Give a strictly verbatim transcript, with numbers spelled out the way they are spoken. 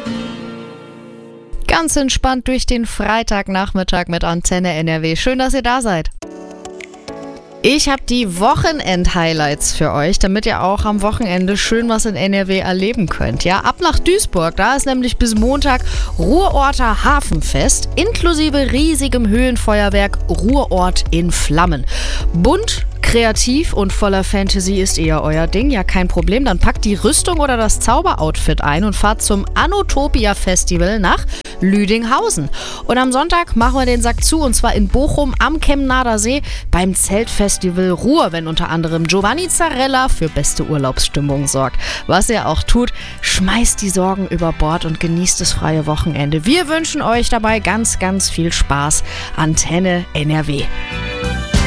Ganz entspannt durch den Freitagnachmittag mit Antenne N R W. Schön, dass ihr da seid. Ich habe die Wochenend-Highlights für euch, damit ihr auch am Wochenende schön was in N R W erleben könnt. Ja, ab nach Duisburg, da ist nämlich bis Montag Ruhrorter Hafenfest inklusive riesigem Höhenfeuerwerk Ruhrort in Flammen. Bunt, kreativ und voller Fantasy ist eher euer Ding. Ja, kein Problem. Dann packt die Rüstung oder das Zauberoutfit ein und fahrt zum Anotopia Festival nach Lüdinghausen. Und am Sonntag machen wir den Sack zu, und zwar in Bochum am Chemnader See beim Zeltfestival Ruhr, wenn unter anderem Giovanni Zarella für beste Urlaubsstimmung sorgt. Was ihr auch tut, schmeißt die Sorgen über Bord und genießt das freie Wochenende. Wir wünschen euch dabei ganz, ganz viel Spaß. Antenne N R W.